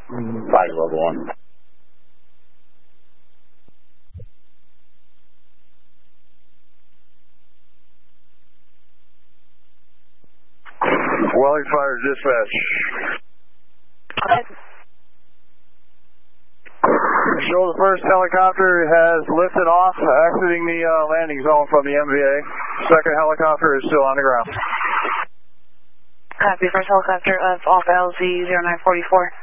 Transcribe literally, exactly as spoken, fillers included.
Five level one. Wellington Fire dispatch. What? Show the first helicopter has lifted off, exiting the uh, landing zone from the M V A. Second helicopter is still on the ground. Copy, first helicopter of off L Z zero nine four four.